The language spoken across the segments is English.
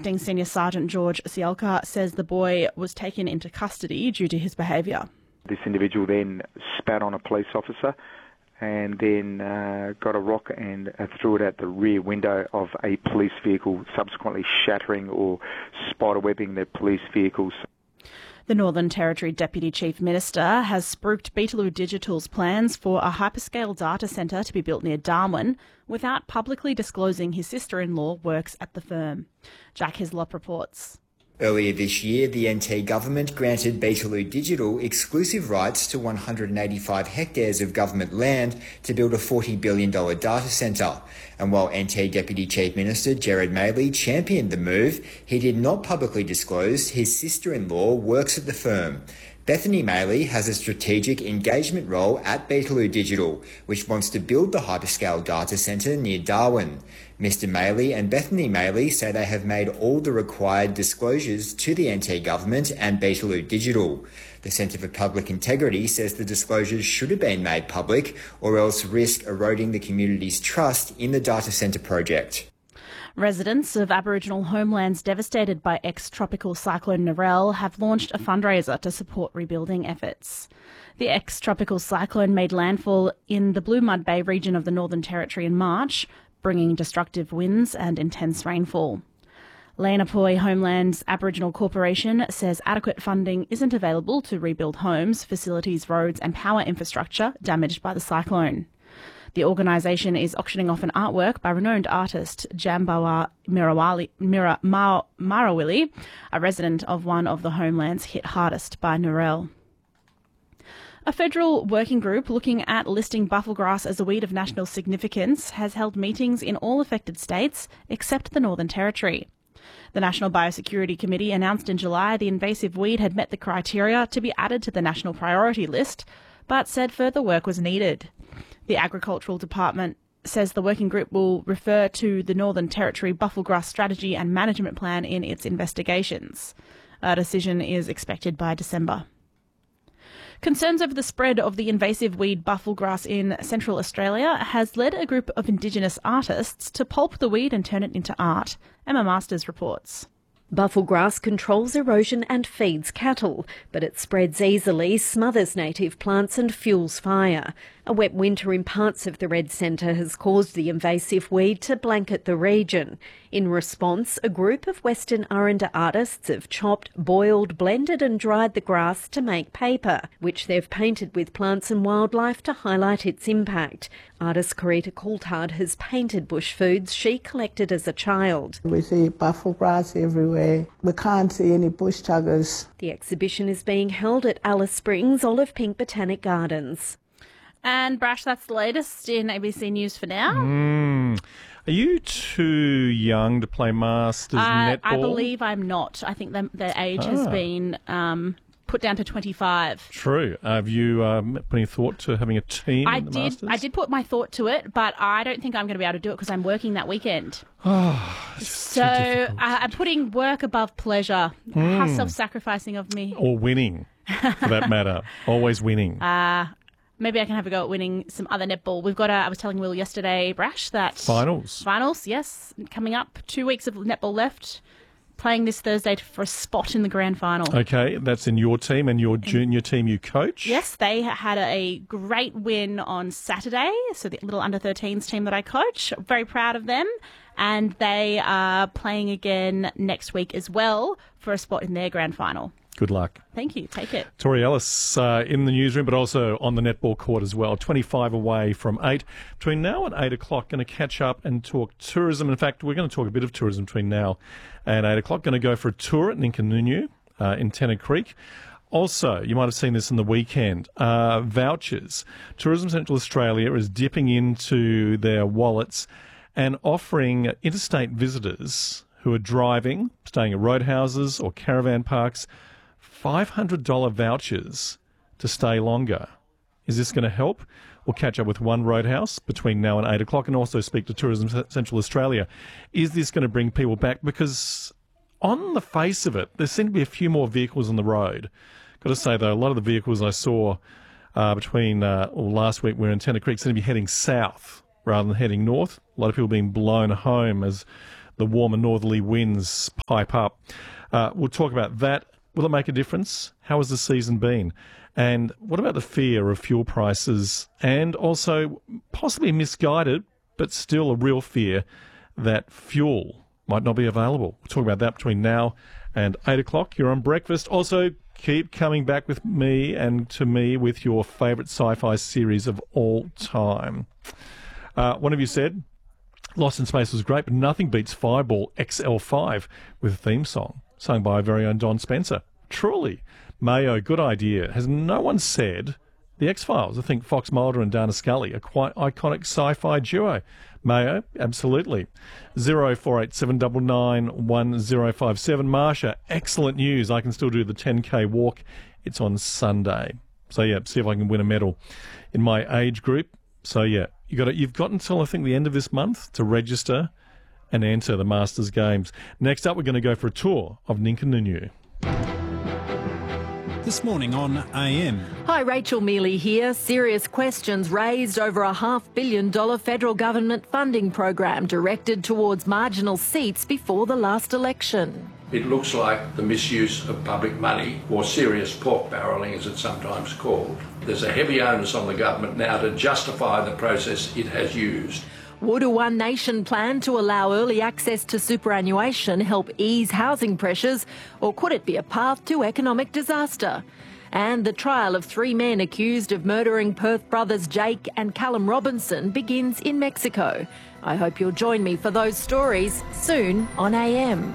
Acting Senior Sergeant George Sielka says the boy was taken into custody due to his behaviour. This individual then spat on a police officer and then got a rock and threw it at the rear window of a police vehicle, subsequently shattering or spiderwebbing the police vehicles. The Northern Territory Deputy Chief Minister has spruiked Beetaloo Digital's plans for a hyperscale data centre to be built near Darwin without publicly disclosing his sister-in-law works at the firm. Jack Hislop reports. Earlier this year, the NT government granted Beetaloo Digital exclusive rights to 185 hectares of government land to build a $40 billion data centre. And while NT Deputy Chief Minister Gerard Maley championed the move, he did not publicly disclose his sister-in-law works at the firm. Bethany Maley has a strategic engagement role at Beetaloo Digital, which wants to build the hyperscale data centre near Darwin. Mr Maley and Bethany Maley say they have made all the required disclosures to the NT government and Beetaloo Digital. The Centre for Public Integrity says the disclosures should have been made public or else risk eroding the community's trust in the data centre project. Residents of Aboriginal homelands devastated by ex-tropical cyclone Narelle have launched a fundraiser to support rebuilding efforts. The ex-tropical cyclone made landfall in the Blue Mud Bay region of the Northern Territory in March, bringing destructive winds and intense rainfall. Lenapoy Homelands Aboriginal Corporation says adequate funding isn't available to rebuild homes, facilities, roads and power infrastructure damaged by the cyclone. The organisation is auctioning off an artwork by renowned artist Jambawa Marawili, a resident of one of the homelands hit hardest by Narelle. A federal working group looking at listing bufflegrass as a weed of national significance has held meetings in all affected states except the Northern Territory. The National Biosecurity Committee announced in July the invasive weed had met the criteria to be added to the national priority list, but said further work was needed. The Agricultural Department says the working group will refer to the Northern Territory Bufflegrass Strategy and Management Plan in its investigations. A decision is expected by December. Concerns over the spread of the invasive weed bufflegrass in Central Australia has led a group of Indigenous artists to pulp the weed and turn it into art. Emma Masters reports. Bufflegrass controls erosion and feeds cattle, but it spreads easily, smothers native plants and fuels fire. A wet winter in parts of the Red Centre has caused the invasive weed to blanket the region. In response, a group of Western Aranda artists have chopped, boiled, blended and dried the grass to make paper, which they've painted with plants and wildlife to highlight its impact. Artist Carita Coulthard has painted bush foods she collected as a child. We see bufflegrass everywhere. We can't see any bush tuggers. The exhibition is being held at Alice Springs Olive Pink Botanic Gardens. And Brash, that's the latest in ABC News for now. Are you too young to play Masters netball? I believe I'm not. I think the age has been put down to 25. True. Have you put any thought to having a team in the Masters? I did put my thought to it, but I don't think I'm going to be able to do it because I'm working that weekend. So I'm putting work above pleasure. How self-sacrificing of me. Or winning, for that matter. Always winning. Maybe I can have a go at winning some other netball. We've got I was telling Will yesterday, Brash, that... Finals, yes. Coming up, 2 weeks of netball left. Playing this Thursday for a spot in the grand final. Okay, that's in your team and your junior team you coach? Yes, they had a great win on Saturday. So the little under-13s team that I coach, very proud of them. And they are playing again next week as well for a spot in their grand final. Good luck. Thank you. Take it. Tori Ellis in the newsroom, but also on the netball court as well. 25 away from 8. Between now and 8 o'clock, going to catch up and talk tourism. In fact, we're going to talk a bit of tourism between now and 8 o'clock. Going to go for a tour at Ninkanunu in Tennant Creek. Also, you might have seen this in the weekend, vouchers. Tourism Central Australia is dipping into their wallets and offering interstate visitors who are driving, staying at roadhouses or caravan parks, $500 vouchers to stay longer. Is this going to help? We'll catch up with one roadhouse between now and 8 o'clock and also speak to Tourism Central Australia. Is this going to bring people back? Because on the face of it, there seem to be a few more vehicles on the road. Got to say, though, a lot of the vehicles I saw between last week we were in Tennant Creek seem to be heading south rather than heading north. A lot of people being blown home as the warmer northerly winds pipe up. We'll talk about that. Will it make a difference? How has the season been? And what about the fear of fuel prices and also possibly misguided, but still a real fear that fuel might not be available? We'll talk about that between now and 8 o'clock. You're on Breakfast. Also, keep coming back with me and to me with your favourite sci-fi series of all time. One of you said Lost in Space was great, but nothing beats Fireball XL5 with a theme song sung by our very own Don Spencer. Truly. Mayo, good idea. Has no one said The X-Files? I think Fox Mulder and Dana Scully, a quite iconic sci-fi duo. Mayo, absolutely. 0487991057. Marsha, excellent news. I can still do the 10K walk. It's on Sunday. So, yeah, see if I can win a medal in my age group. So, yeah, you've got until, I think, the end of this month to register and enter the Masters Games. Next up, we're going to go for a tour of Ninkanunu. This morning on AM. Hi, Rachel Mealy here. Serious questions raised over a $500 million federal government funding program directed towards marginal seats before the last election. It looks like the misuse of public money, or serious pork barrelling as it's sometimes called. There's a heavy onus on the government now to justify the process it has used. Would a One Nation plan to allow early access to superannuation help ease housing pressures, or could it be a path to economic disaster? And the trial of 3 men accused of murdering Perth brothers Jake and Callum Robinson begins in Mexico. I hope you'll join me for those stories soon on AM.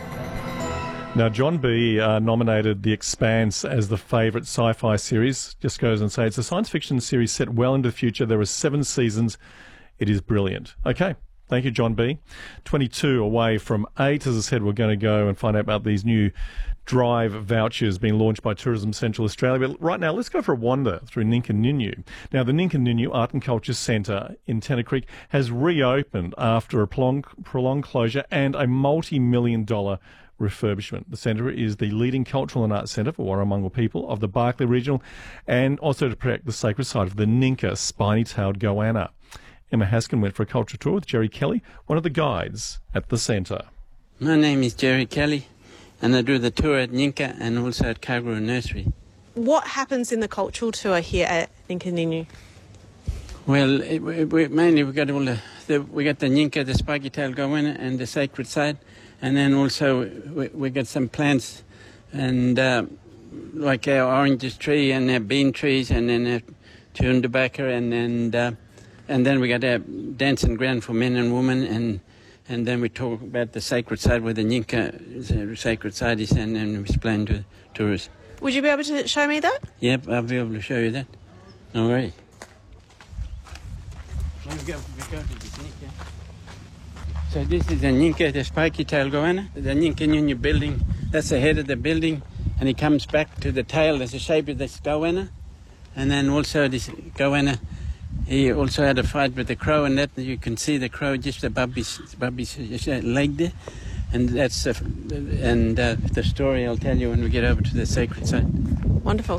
Now, John B. nominated The Expanse as the favourite sci-fi series. Just goes and say it's a science fiction series set well into the future. There are 7 seasons. It is brilliant. Okay, thank you, John B. 22 away from 8. As I said, we're going to go and find out about these new drive vouchers being launched by Tourism Central Australia. But right now, let's go for a wander through Ninkanunu. Now, the Ninkanunu Art and Culture Centre in Tennant Creek has reopened after a prolonged closure and a multi-million-dollar refurbishment. The centre is the leading cultural and arts centre for Warramungal people of the Barkly Regional, and also to protect the sacred site of the Ninka spiny-tailed goanna. Emma Haskin went for a culture tour with Jerry Kelly, one of the guides at the centre. My name is Jerry Kelly, and I do the tour at Ninka and also at Kaguru Nursery. What happens in the cultural tour here at Ninkanunu? Well, mainly we got all we got the Ninka, the spiky-tailed goanna, and the sacred site, and then also we got some plants, and like our oranges tree and our bean trees, and then our tundabaka, and then we got a dancing ground for men and women, and then we talk about the sacred site where the Ninka sacred site is, and then we explain to tourists. Would you be able to show me that? Yep, I'll be able to show you that. No worries. We go to this Ninka. So this is the Ninka, the spiky-tailed goanna. The Ninkanunu building, that's the head of the building, and it comes back to the tail. There's the shape of this goanna, and then also this goanna. He also had a fight with the crow, and that you can see the crow just above his leg there, and that's the story I'll tell you when we get over to the sacred site. Wonderful.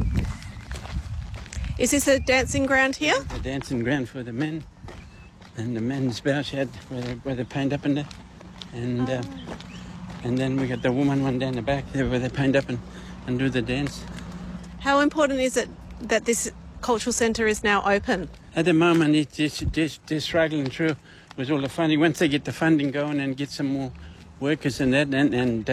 Is this a dancing ground here? A dancing ground for the men, and the men's bow shed where they paint up in there, and then we got the woman one down the back there where they paint up and do the dance. How important is it that this cultural centre is now open? At the moment, it's just struggling through with all the funding. Once they get the funding going and get some more workers and that, and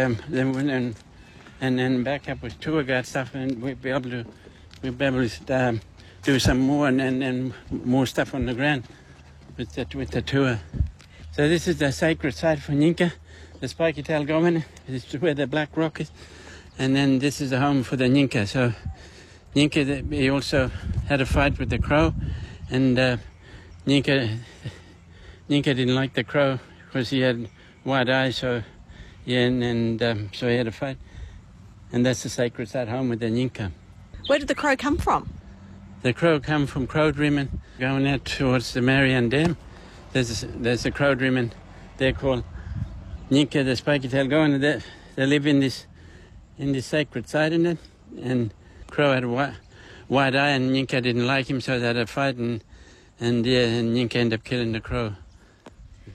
then back up with tour guide stuff, and we'll be able to do some more and more stuff on the ground with the tour. So this is the sacred site for Ninka, the spiky-tailed goanna. This is where the black rock is, and then this is the home for the Ninka. So Ninka, he also had a fight with the crow, and Ninka didn't like the crow because he had white eyes, so yeah, so he had a fight. And that's the sacred site home with the Ninka. Where did the crow come from? The crow come from Crowdrimmon, going out towards the Marianne Dam. There's a Crowdrimmon there called Ninka, the spiky-tailed goanna. They live in this sacred site in it, and crow had a white eye, and Ninka didn't like him, so they had a fight, and Ninka ended up killing the crow.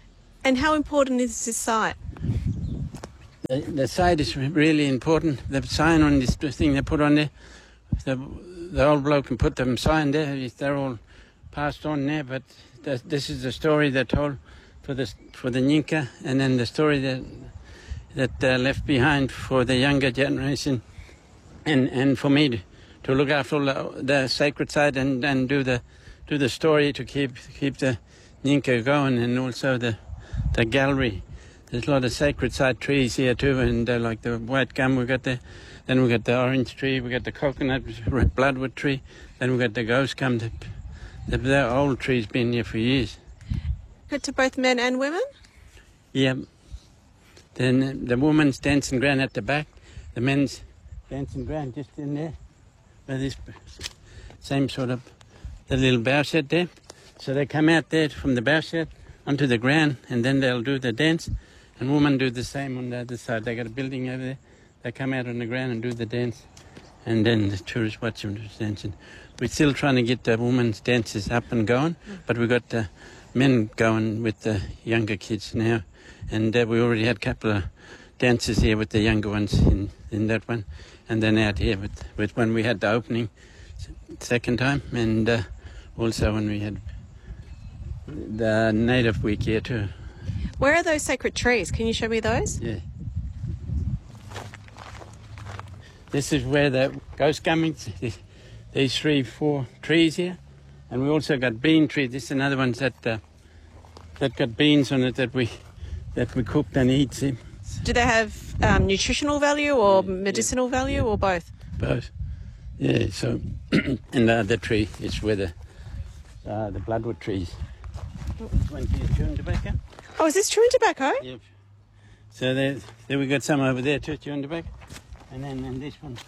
And how important is this site? The site is really important. The sign on this thing they put on there, the old bloke can put them sign there. They're all passed on there, but this is the story they told for the Nyinka, and then the story that left behind for the younger generation, and for me to look after the sacred site and do the story to keep the Nyinka going, and also the gallery. There's a lot of sacred site trees here too, and like the white gum we got there. Then we got the orange tree, we got the coconut, bloodwood tree. Then we got the ghost gum. The old tree's been here for years. Good to both men and women? Yeah. Then the women's dancing ground at the back, the men's dancing ground just in there. Where this same sort of the little bow shed there. So they come out there from the bow shed onto the ground, and then they'll do the dance. And women do the same on the other side. They got a building over there. They come out on the ground and do the dance. And then the tourists watch them dancing. We're still trying to get the women's dances up and going, but we've got the men going with the younger kids now. And we already had a couple of dances here with the younger ones in that one. And then out here with when we had the opening second time, and also when we had the native week here too. Where are those sacred trees? Can you show me those? Yeah. This is where the ghost coming. These 3-4 trees here, and we also got bean trees. This is another one that got beans on it that we cooked and eat. See? Do they have nutritional value or medicinal value or both? Both. Yeah. So, and the other tree is where the bloodwood trees. This one here, chewing tobacco. Oh, is this chewing tobacco? Yep. So there we got some over there too, chewing tobacco, and then this one.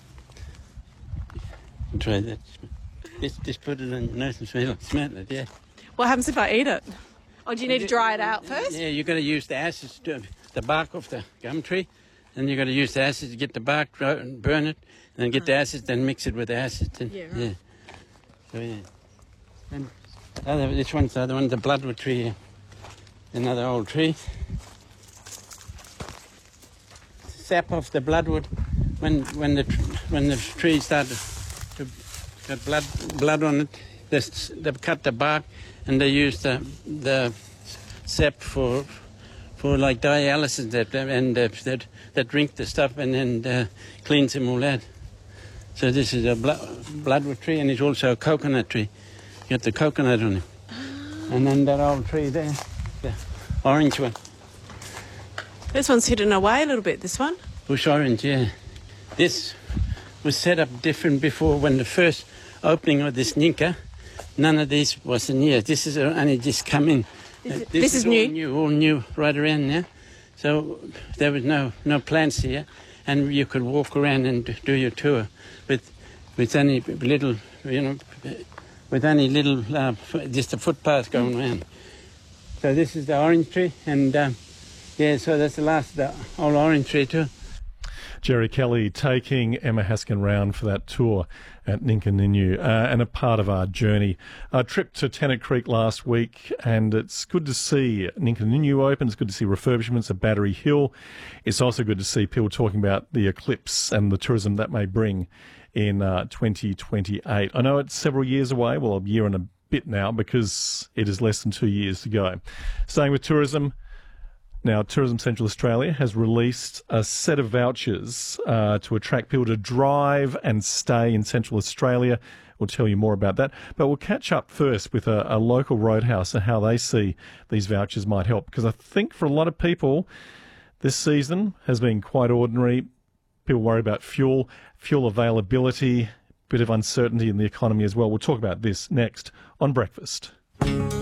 Try that. Just put it on your nose and smell it. Yeah. What happens if I eat it? Or do you need to dry it out first? Yeah, you got to use the acids, the bark of the gum tree, and you got to use the acids to get the bark, burn it, and then get the acids, then mix it with the acids. And, yeah, right. Yeah. So yeah. And this one's the other one, the bloodwood tree here. Another old tree. Sap of the bloodwood, when the tree started to get blood on it, they cut the bark and they use the sap for like dialysis that drink the stuff and then cleans them all out. So this is a bloodwood tree, and it's also a coconut tree. You got the coconut on it. And then that old tree there, the orange one. This one's hidden away a little bit, this one. Bush orange, yeah. This was set up different before. When the first opening of this Nyinka, none of these was in here. This is only just come in. This is new? All new right around now. So there was no plants here, and you could walk around and do your tour with any little, just a footpath going around. So this is the orange tree, and so that's the last of the old orange tree too. Jerry Kelly taking Emma Haskin round for that tour at Ninka Ninnu, and a part of our journey. Our trip to Tennant Creek last week, and it's good to see Ninka Ninnu open. It's good to see refurbishments at Battery Hill. It's also good to see people talking about the eclipse and the tourism that may bring in 2028. I know it's several years away, well, a year and a bit now, because it is less than 2 years to go. Staying with tourism, now Tourism Central Australia has released a set of vouchers to attract people to drive and stay in Central Australia. We'll tell you more about that. But we'll catch up first with a local roadhouse and how they see these vouchers might help. Because I think for a lot of people, this season has been quite ordinary. People worry about fuel availability, bit of uncertainty in the economy as well. We'll talk about this next on Breakfast.